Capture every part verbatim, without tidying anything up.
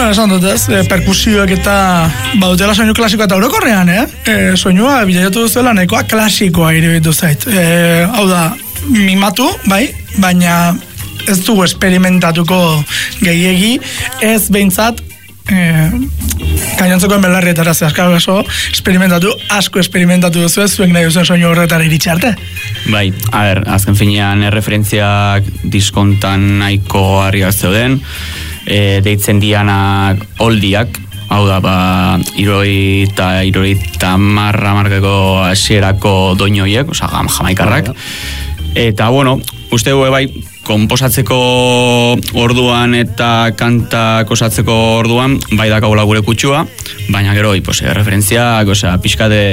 Bueno, esan dut ez, e, perkusioak eta bautela soinu klasikoa eta orokorrean, eh? E, soinua bilatu duzuela nahikoa klasikoa iruditu zait. E, hau da, mimatu, bai, baina ez dugu esperimentatuko gehiegi, ez behintzat Eh, gainontzeko belarrietara zehazkar oso esperimentatu, asko esperimentatu duzu ez zuek nahi duzen soinu horretara iritsi arte. Bai, a ber, azken finean erreferentziak diskontan nahiko harriak zeuden, e, deitzen dianak oldiak, hau da, ba, iroi eta iroi eta marra markako asierako doinoiek, oza, jamaikarrak. Eta, bueno, uste gu bai, komposatzeko orduan eta kantak osatzeko orduan, bai dakagula gure kutsua, baina gero, pues, referentziak, osea, pixka de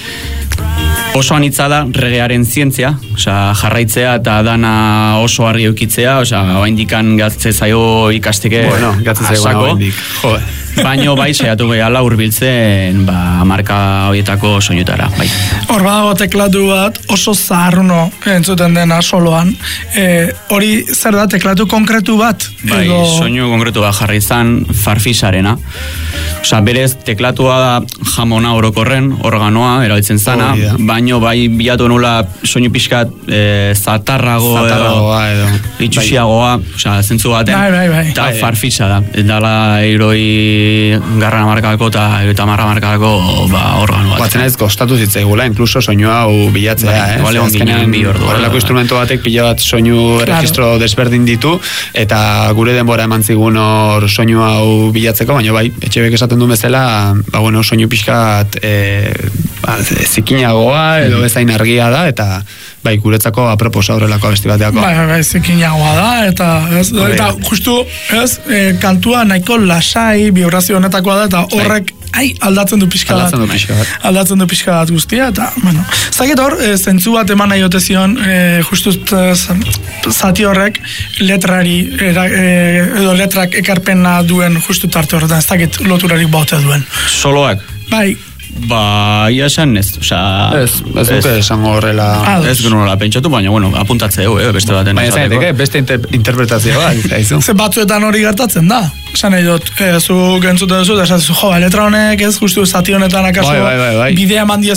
oso anitza da regearen zientzia, osea, jarraitzea eta dana oso argi eukitzea, osea, oaindikan gatze zaio ikasteke bueno, gatze zaio oaindik, jo. Baino bai, saiatu gehala hurbiltzen ba, marka horietako soinutara, bai. Hor badago teklatu bat oso zaharruno entzuten dena soloan. E, hori zer da teklatu konkretu bat? Bai, edo... soinu konkretu bat jarri izan farfisarena. Osa, berez, teklatua da jamona orokorren, organoa, erabiltzen zana, oh, baino bai bilatu nula soinu pixkat e, zatarrago, zatarragoa edo, edo itxusiagoa, osa, zentzu baten, bai, bai, bai. eta bai, farfisa da. Dala iroi garrana markako eta eta marra markako ba, organo bat. Batzen ez kostatu zitzaigula, inkluso soinu hau bilatzea, bai, eh? Bale, azkenean bi ordu. Horrelako instrumento batek pila bat soinu registro desberdin ditu, eta gure denbora eman zigun hor soinu hau bilatzeko, baina bai, etxebek esaten du bezala, ba, bueno, soinu pixkat e, ba, zikinagoa edo bezain argia da, eta bai, guretzako aproposa horrelako abesti bateako. Bai, bai, zikinagoa da, eta, ez, eta justu, ez, e, kantua nahiko lasai, vibrazio honetakoa da, eta horrek ai, aldatzen du pixka bat. Aldatzen du pixka bat. Aldatzen du pixka bat guztia, eta, bueno, zaket hor, e, zentzu bat eman nahi ote zion, e, justut e, zati horrek letrari, era, e, edo letrak ekarpena duen justut arte horretan, ez dakit loturarik baute duen. Soloak? Bai. Ba, ia esan ez, oza... Ez, ez duke esango horrela... Ez genola pentsatu, baina, bueno, apuntatze egu, eh, beste baten. Baina zaiteke, beste inter interpretazioa, izaizu. Ze batzuetan hori gertatzen da. Esan nahi dut, e, zu gentzuten duzu, eta esan zu, jo, letra honek ez, justu zati honetan akaso bai, bai, bai, bai. bidea eman die